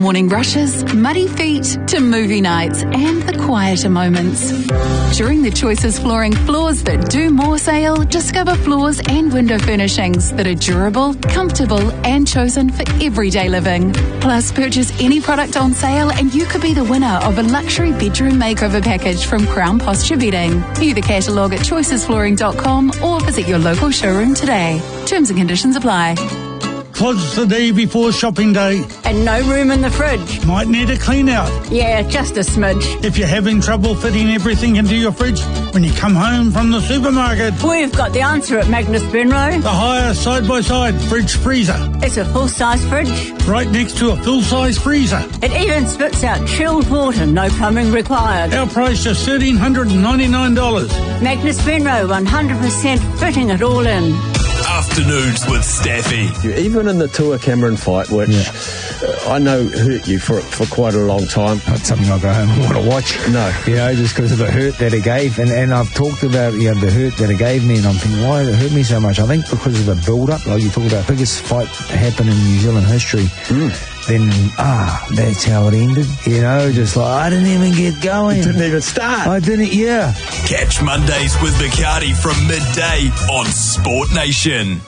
Morning rushes, muddy feet, to movie nights and the quieter moments. During the Choices Flooring Floors That Do More sale, discover floors and window furnishings that are durable, comfortable and chosen for everyday living. Plus, purchase any product on sale and you could be the winner of a luxury bedroom makeover package from Crown Posture Bedding. View the catalogue at choicesflooring.com or visit your local showroom today. Terms and conditions apply. Closed the day before shopping day. And no room in the fridge. Might need a clean out. Yeah, just a smidge. If you're having trouble fitting everything into your fridge when you come home from the supermarket. We've got the answer at Magnus Benroe. The higher side-by-side fridge freezer. It's a full-size fridge. Right next to a full-size freezer. It even spits out chilled water, no plumbing required. Our price just $1,399. Magnus Benroe, 100% fitting it all in. Afternoons with Staffy. Even in the Tua Cameron fight, which I know hurt you for quite a long time. Not something I go home and want to watch. No. Just because of the hurt that it gave. And I've talked about the hurt that it gave me, and I'm thinking, why did it hurt me so much? I think because of the build-up, like you talk about, biggest fight happened in New Zealand history. Then, that's how it ended. Just like, I didn't even get going. It didn't even start. I didn't, Catch Mondays with Bacardi from midday on Sport Nation.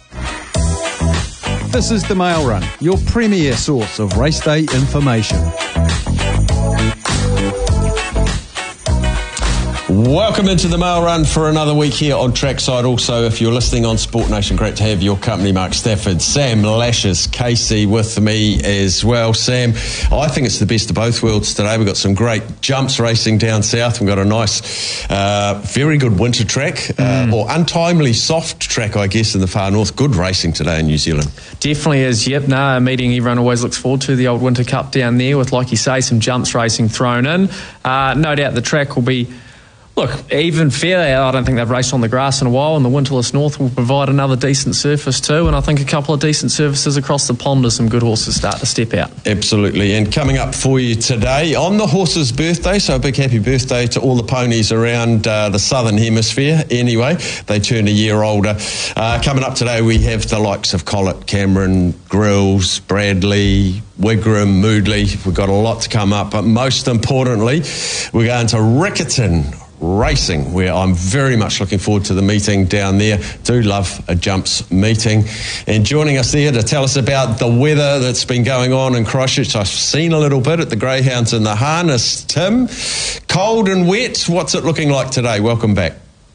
This is the Mail Run, your premier source of race day information. Welcome into the Mail Run for another week here on Trackside. Also, if you're listening on Sport Nation, great to have your company, Mark Stafford, Sam Lashes, Casey with me as well. Sam, I think it's the best of both worlds today. We've got some great jumps racing down south. We've got a nice, very good winter track, or untimely soft track, I guess, in the far north. Good racing today in New Zealand. Definitely is, a meeting everyone always looks forward to, the old Winter Cup down there with, like you say, some jumps racing thrown in. No doubt the track will be... Look, even fair, I don't think they've raced on the grass in a while, and the Winterless North will provide another decent surface too, and I think a couple of decent surfaces across the pond as some good horses start to step out. Absolutely, and coming up for you today, on the horse's birthday, so a big happy birthday to all the ponies around the southern hemisphere anyway, they turn a year older. Coming up today we have the likes of Collett, Cameron, Grills, Bradley, Wigram, Moodley. We've got a lot to come up, but most importantly, we're going to Riccarton Racing, where I'm very much looking forward to the meeting down there. Do love a jumps meeting. And joining us there to tell us about the weather that's been going on in Christchurch, I've seen a little bit at the Greyhounds in the harness, Tim. Cold and wet, what's it looking like today? Welcome back.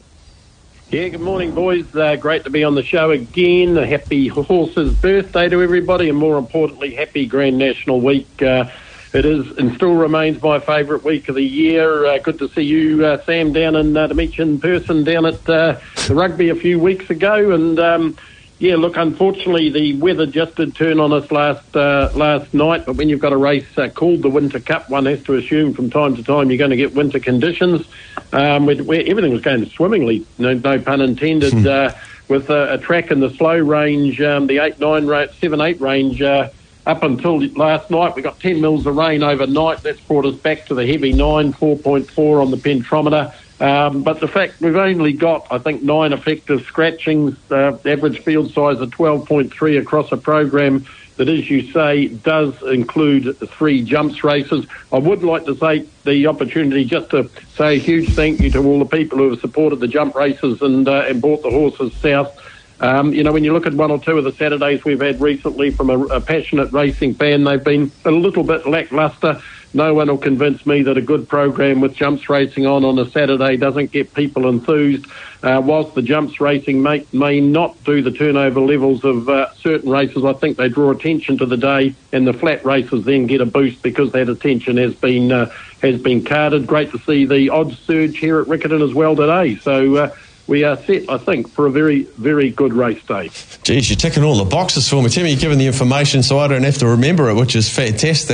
Yeah, good morning, boys. Great to be on the show again. A happy horse's birthday to everybody, and more importantly, happy Grand National Week. It is and still remains my favourite week of the year. Good to see you, Sam, down in to meet you in person down at the rugby a few weeks ago. And unfortunately, the weather just did turn on us last night. But when you've got a race called the Winter Cup, one has to assume from time to time you're going to get winter conditions. Where everything was going swimmingly, no pun intended, with a track in the slow range, the 7-8 range. Up until last night, we got 10 mils of rain overnight. That's brought us back to the heavy 9, 4.4 on the pentrometer. But the fact we've only got, I think, 9 effective scratchings, average field size of 12.3 across a program that, as you say, does include 3 jumps races. I would like to take the opportunity just to say a huge thank you to all the people who have supported the jump races and brought the horses south. When you look at one or two of the Saturdays we've had recently from a passionate racing fan, they've been a little bit lacklustre. No one will convince me that a good program with jumps racing on a Saturday doesn't get people enthused. Whilst the jumps racing may not do the turnover levels of certain races, I think they draw attention to the day, and the flat races then get a boost because that attention has been carded. Great to see the odds surge here at Riccarton as well today. So we are set, I think, for a very, very good race day. Geez, you're ticking all the boxes for me, Tim. You're giving the information so I don't have to remember it, which is fantastic.